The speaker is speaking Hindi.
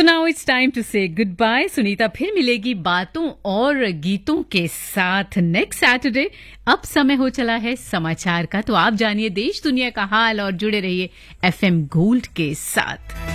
So now it's time to say goodbye. Sunita फिर मिलेगी बातों और गीतों के साथ नेक्स्ट सैटरडे. अब समय हो चला है समाचार का, तो आप जानिए देश दुनिया का हाल और जुड़े रहिए FM गोल्ड के साथ.